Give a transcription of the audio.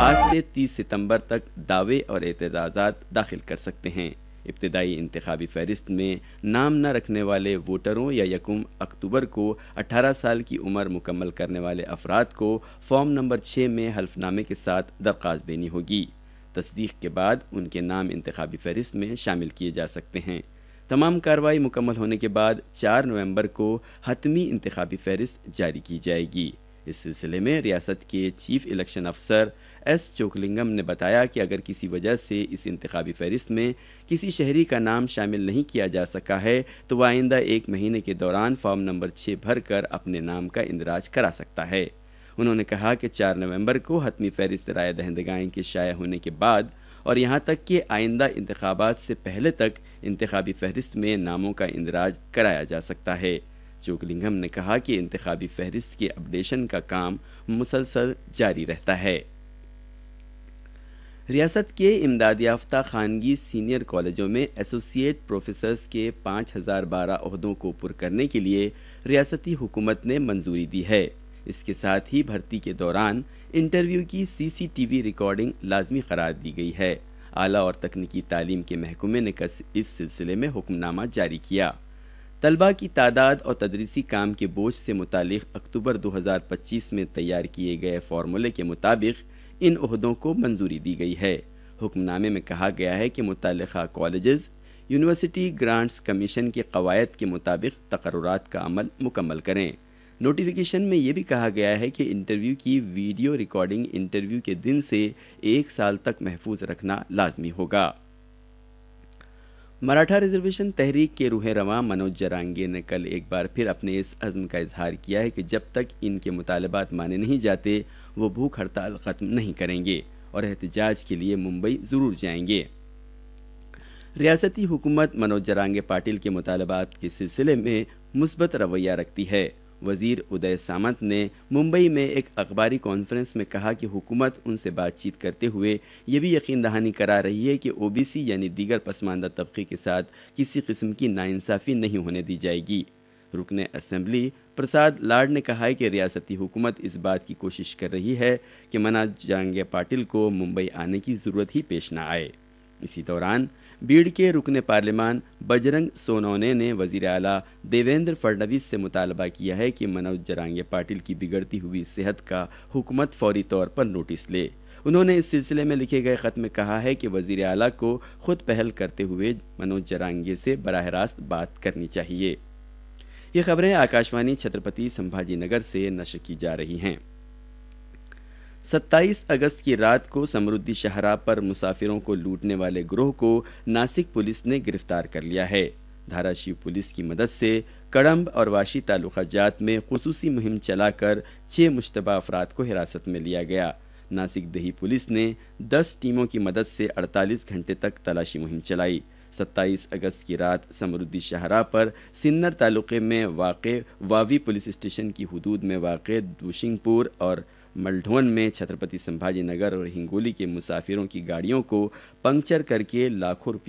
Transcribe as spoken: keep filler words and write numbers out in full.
آج سے تیس ستمبر تک دعوے اور اعتراضات داخل کر سکتے ہیں۔ ابتدائی انتخابی فہرست میں نام نہ رکھنے والے ووٹروں یا یکم اکتوبر کو اٹھارہ سال کی عمر مکمل کرنے والے افراد کو فارم نمبر چھ میں حلف نامے کے ساتھ درخواست دینی ہوگی۔ تصدیق کے بعد ان کے نام انتخابی فہرست میں شامل کیے جا سکتے ہیں۔ تمام کارروائی مکمل ہونے کے بعد چار نومبر کو حتمی انتخابی فہرست جاری کی جائے گی۔ اس سلسلے میں ریاست کے چیف الیکشن افسر ایس چوکلنگم نے بتایا کہ اگر کسی وجہ سے اس انتخابی فہرست میں کسی شہری کا نام شامل نہیں کیا جا سکا ہے تو وہ آئندہ ایک مہینے کے دوران فارم نمبر چھ بھر کر اپنے نام کا اندراج کرا سکتا ہے۔ انہوں نے کہا کہ چار نومبر کو حتمی فہرست رائے دہندگان کے شائع ہونے کے بعد اور یہاں تک کہ آئندہ انتخابات سے پہلے تک انتخابی فہرست میں ناموں کا اندراج کرایا جا سکتا ہے۔ چوکلنگم نے کہا کہ انتخابی فہرست کے اپڈیشن کا کام مسلسل جاری رہتا ہے۔ ریاست کے امداد یافتہ خانگی سینئر کالجوں میں ایسوسی ایٹ پروفیسرز کے پانچ ہزار بارہ عہدوں کو پر کرنے کے لیے ریاستی حکومت نے منظوری دی ہے۔ اس کے ساتھ ہی بھرتی کے دوران انٹرویو کی سی سی ٹی وی ریکارڈنگ لازمی قرار دی گئی ہے۔ اعلیٰ اور تکنیکی تعلیم کے محکمے نے اس سلسلے میں حکم نامہ جاری کیا۔ طلباء کی تعداد اور تدریسی کام کے بوجھ سے متعلق اکتوبر دو ہزار پچیس میں تیار کیے گئے فارمولے کے مطابق ان عہدوں کو منظوری دی گئی ہے۔ حکم نامے میں کہا گیا ہے کہ متعلقہ کالجز یونیورسٹی گرانٹس کمیشن کے قواعد کے مطابق تقررات کا عمل مکمل کریں۔ نوٹیفیکیشن میں یہ بھی کہا گیا ہے کہ انٹرویو کی ویڈیو ریکارڈنگ انٹرویو کے دن سے ایک سال تک محفوظ رکھنا لازمی ہوگا۔ مراٹھا ریزرویشن تحریک کے روح رواں منوج جرانگے نے کل ایک بار پھر اپنے اس عزم کا اظہار کیا ہے کہ جب تک ان کے مطالبات مانے نہیں جاتے وہ بھوک ہڑتال ختم نہیں کریں گے اور احتجاج کے لیے ممبئی ضرور جائیں گے۔ ریاستی حکومت منوج جرانگے پاٹل کے مطالبات کے سلسلے میں مثبت رویہ رکھتی ہے۔ وزیر ادے سامنت نے ممبئی میں ایک اخباری کانفرنس میں کہا کہ حکومت ان سے بات چیت کرتے ہوئے یہ بھی یقین دہانی کرا رہی ہے کہ او بی سی یعنی دیگر پسماندہ طبقے کے ساتھ کسی قسم کی ناانصافی نہیں ہونے دی جائے گی۔ رکن اسمبلی پرساد لاڈ نے کہا ہے کہ ریاستی حکومت اس بات کی کوشش کر رہی ہے کہ منوج جرانگے پاٹل کو ممبئی آنے کی ضرورت ہی پیش نہ آئے۔ اسی دوران بیڑ کے رکن پارلیمان بجرنگ سونونے نے وزیر اعلیٰ دیویندر فڈنویس سے مطالبہ کیا ہے کہ منوج جرانگے پاٹل کی بگڑتی ہوئی صحت کا حکومت فوری طور پر نوٹس لے۔ انہوں نے اس سلسلے میں لکھے گئے خط میں کہا ہے کہ وزیر اعلیٰ کو خود پہل کرتے ہوئے منوج جرانگے سے براہ راست بات کرنی چاہیے۔ یہ خبریں آکاشوانی چھترپتی سمبھاجی نگر سے نشر کی جا رہی ہیں۔ ستائیس اگست کی رات کو سمردھی شاہراہ پر مسافروں کو لوٹنے والے گروہ کو ناسک پولیس نے گرفتار کر لیا ہے۔ دھاراشیو پولیس کی مدد سے کڑمب اور واشی تعلقہ جات میں خصوصی مہم چلا کر چھ مشتبہ افراد کو حراست میں لیا گیا۔ ناسک دیہی پولیس نے دس ٹیموں کی مدد سے اڑتالیس گھنٹے تک تلاشی مہم چلائی۔ ستائیس اگست کی رات سمردھی شاہراہ پر سنر تعلقے میں واقع واوی پولیس اسٹیشن کی حدود میں واقع دوشنگ پور اور ملڈھون میں چھترپتی سمبھاجی نگر اور ہنگولی کے مسافروں کی گاڑیوں کو پنکچر کر کے لاکھوں روپے